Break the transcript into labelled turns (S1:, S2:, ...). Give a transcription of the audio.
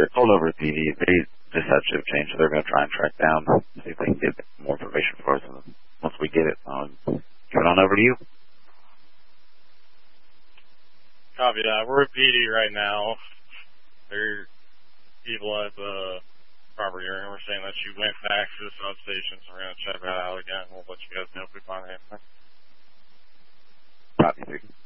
S1: they're told over at PD. They just have shift change, so they're going to try and track down, see if they can get more information for us. And once we get it, give it on over to you.
S2: Copy that. We're at PD right now. There are people at the property area. We're saying that you went back to the substation, so we're going to check that out again. We'll let you guys know if we find anything.
S1: Copy.